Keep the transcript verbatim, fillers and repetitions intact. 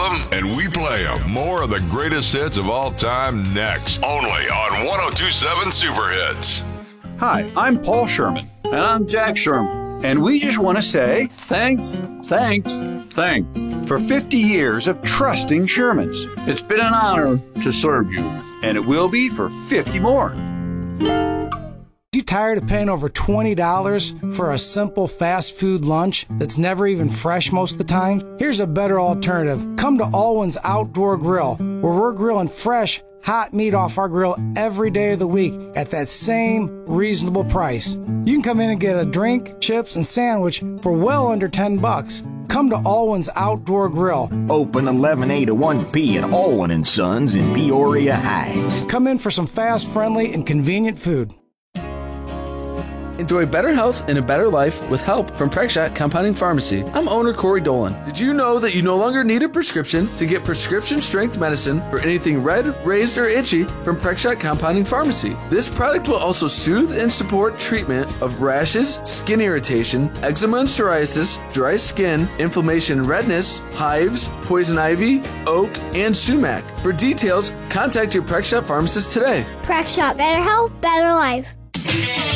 them and we play them. More of the greatest hits of all time next. Only on one oh two point seven Super Hits. Hi, I'm Paul Sherman. And I'm Jack Sherman. And we just want to say thanks, thanks, thanks for fifty years of trusting Shermans. It's been an honor to serve you. And it will be for fifty more. You tired of paying over twenty dollars for a simple fast food lunch that's never even fresh most of the time? Here's a better alternative. Come to Alwyn's Outdoor Grill, where we're grilling fresh, hot meat off our grill every day of the week at that same reasonable price. You can come in and get a drink, chips, and sandwich for well under ten bucks. Come to Alwyn's Outdoor Grill. Open eleven A to one P at Alwyn and Sons in Peoria Heights. Come in for some fast, friendly, and convenient food. Enjoy better health and a better life with help from Prexshot Compounding Pharmacy. I'm owner Corey Dolan. Did you know that you no longer need a prescription to get prescription strength medicine for anything red, raised, or itchy from Prexshot Compounding Pharmacy? This product will also soothe and support treatment of rashes, skin irritation, eczema and psoriasis, dry skin, inflammation and redness, hives, poison ivy, oak, and sumac. For details, contact your Prexshot pharmacist today. Prexshot, better health, better life.